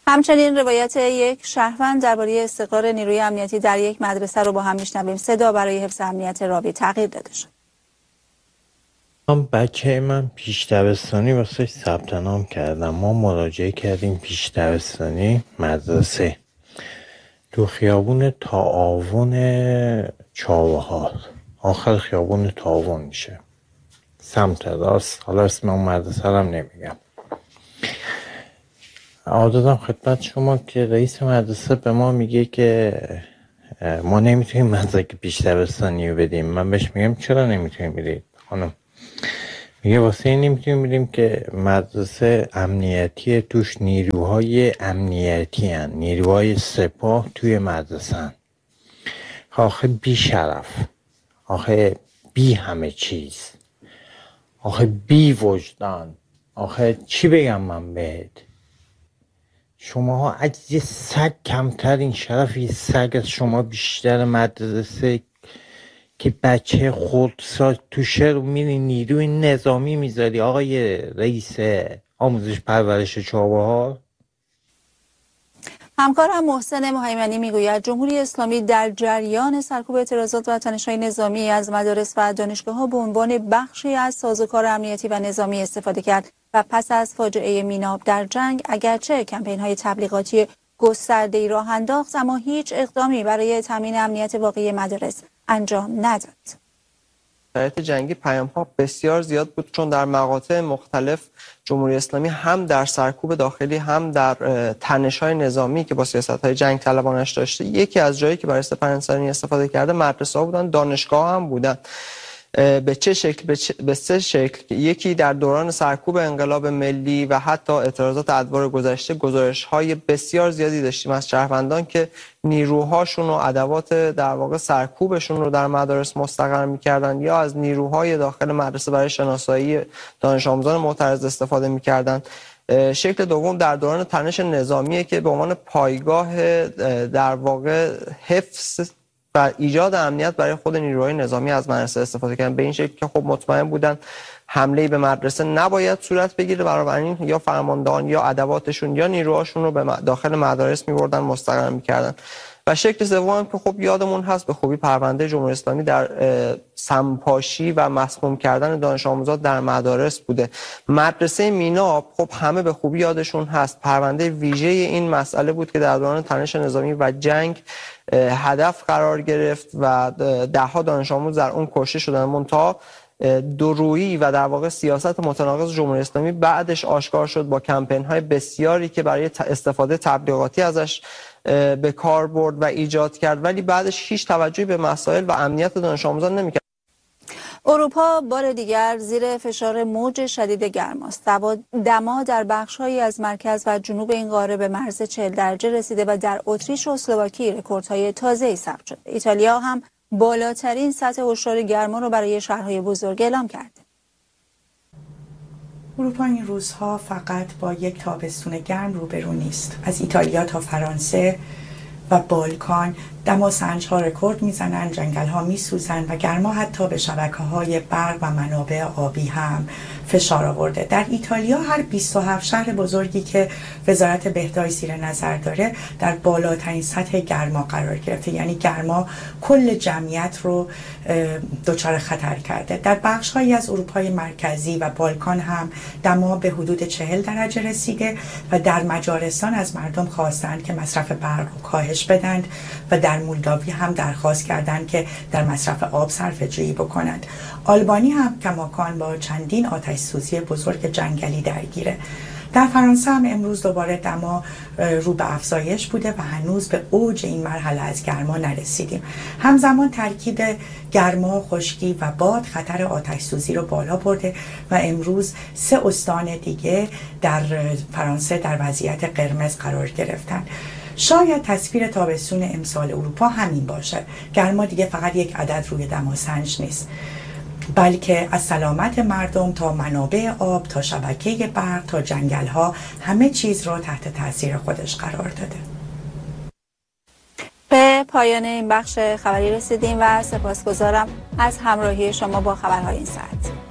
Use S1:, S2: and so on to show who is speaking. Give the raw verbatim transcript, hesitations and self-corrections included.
S1: همچنین روایت یک شهروند درباره استقرار نیروی امنیتی در یک مدرسه رو با هم میشنویم. صدا برای حفظ امنیت راوی تغییر داده شد.
S2: هم بچه من پیش دبستانی واسه ثبت نام کردم. ما مراجعه کردیم پیش دبستانی مدرسه تو خیابون تعاون چابهار، آخر خیابون تعاون میشه، سمت راست. حالا اسم اون مدرسه رو هم نمیگم. آدادم خدمت شما که رئیس مدرسه به ما میگه که ما نمیتونیم مدرک پیش دبستانی رو بدیم. من بهش میگم چرا نمیتونیم بدید خانم؟ میگه واسه این نمیتونیم بدیم که مدرسه امنیتی، توش نیروهای امنیتی هن، نیروهای سپاه توی مدرسه هن. آخه بی شرف، آخه بی همه چیز، آخه بی وجدان، آخه چی بگم من بهت؟ شماها از یه سگ کمتر این شرف یه سگ از شما بیشتر مدرسه که بچه خود سا توشه رو میری نیروی نظامی میذاری آقای رئیس آموزش پرورش چابهار؟
S1: همکارم محسن مهیمنی میگوید جمهوری اسلامی در جریان سرکوب اعتراضات و تنش‌های نظامی از مدارس و دانشگاه‌ها به عنوان بخشی از سازوکار امنیتی و نظامی استفاده کرد و پس از فاجعه میناب در جنگ اگرچه کمپین‌های تبلیغاتی گسترده‌ای راه انداخت اما هیچ اقدامی برای تامین امنیت واقعی مدارس انجام نداد.
S3: شرایط جنگی پیام‌ها بسیار زیاد بود، چون در مقاطع مختلف جمهوری اسلامی هم در سرکوب داخلی هم در تنش‌های نظامی که با سیاست‌های جنگ طلبانش داشته، یکی از جایی که برای سپاه انسانی استفاده کرده مدرسه‌ها بودن، دانشگاه هم بودن. به چه شکل؟ به, چه... به سه شکل. یکی در دوران سرکوب انقلاب ملی و حتی اعتراضات ادوار گذشته گزارش‌های بسیار زیادی داشتیم از شهروندان که نیروهاشون و ادوات در واقع سرکوبشون رو در مدارس مستقر می‌کردن یا از نیروهای داخل مدرسه برای شناسایی دانش آموزان معترض استفاده می‌کردن. شکل دوم در دوران تنش نظامیه که به عنوان پایگاه در واقع حفظ و ایجاد امنیت برای خود نیروهای نظامی از مدرسه استفاده کردن، به این شکل که خب مطمئن بودن حمله به مدرسه نباید صورت بگیره، بنابراین یا فرماندهان یا ادواتشون یا نیروهاشون رو به داخل مدارس می‌بردن مستقر می‌کردن. و شکل سوم که خب یادمون هست به خوبی پرونده جمهوری اسلامی در سمپاشی و مسموم کردن دانش آموزان در مدارس بوده. مدرسه میناب خب همه به خوبی یادشون هست، پرونده ویژه این مسئله بود که در دوران تنش نظامی و جنگ هدف قرار گرفت و ده ها دانش آموز در اون کشته شدن. منتها دورویی و در واقع سیاست متناقض جمهوری اسلامی بعدش آشکار شد با کمپین های بسیاری که برای استفاده تبلیغاتی ازش به کار برد و ایجاد کرد، ولی بعدش هیچ توجهی به مسائل و امنیت دانش آموزان نمی‌کرد.
S1: اروپا بار دیگر زیر فشار موج شدید گرما است. دما در بخش‌هایی از مرکز و جنوب این قاره به مرز چهل درجه رسیده و در اتریش و اسلواکی رکوردهای تازه‌ای ثبت شده. ایتالیا هم بالاترین سطح هشدار گرما را برای شهرهای بزرگ اعلام کرده.
S4: اروپا این روزها فقط با یک تابستون گرم روبرو نیست. از ایتالیا تا فرانسه و بالکان دماسنج‌ها رکورد میزنن، جنگل‌ها میسوزن و گرما حتی به شبکه‌های برق و منابع آبی هم فشار آورده. در ایتالیا هر بیست و هفت شهر بزرگی که وزارت بهداشت زیر نظر داره در بالاترین سطح گرما قرار گرفته، یعنی گرما کل جمعیت رو دچار خطر کرده. در بخش‌هایی از اروپای مرکزی و بالکان هم دما به حدود چهل درجه رسیده و در مجارستان از مردم خواستند که مصرف برق رو کاهش بدند و در مولداوی هم درخواست کردند که در مصرف آب صرفه‌جویی بکنند. آلبانی هم کماکان با چندین آتش سوزی بزرگ جنگلی درگیره. در فرانسه هم امروز دوباره دما رو به افزایش بوده و هنوز به اوج این مرحله از گرما نرسیدیم. همزمان ترکیب گرما، خشکی و باد خطر آتش سوزی رو بالا برده و امروز سه استان دیگه در فرانسه در وضعیت قرمز قرار گرفتن. شاید تصویر تابستون امسال اروپا همین باشه. گرما دیگه فقط یک عدد روی دماسنج نیست، بلکه از سلامت مردم تا منابع آب تا شبکه برق تا جنگل ها همه چیز رو تحت تاثیر خودش قرار داده.
S1: به پایان این بخش خبری رسیدیم و سپاسگزارم از همراهی شما با خبرهای این ساعت.